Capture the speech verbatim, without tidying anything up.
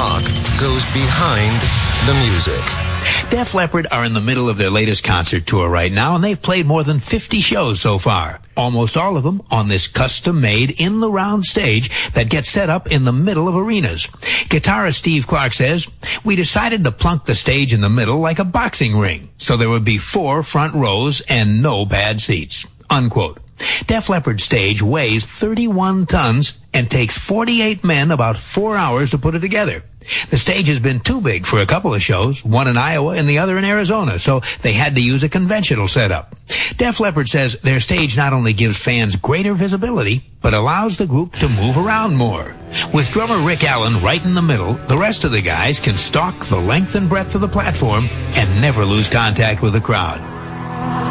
rock goes behind the music. Def Leppard are in the middle of their latest concert tour right now, and they've played more than fifty shows so far. Almost all of them on this custom-made, in-the-round stage that gets set up in the middle of arenas. Guitarist Steve Clark says, "We decided to plunk the stage in the middle like a boxing ring, so there would be four front rows and no bad seats." Unquote. Def Leppard's stage weighs thirty-one tons and takes forty-eight men about four hours to put it together. The stage has been too big for a couple of shows, one in Iowa and the other in Arizona, so they had to use a conventional setup. Def Leppard says their stage not only gives fans greater visibility, but allows the group to move around more. With drummer Rick Allen right in the middle, the rest of the guys can stalk the length and breadth of the platform and never lose contact with the crowd.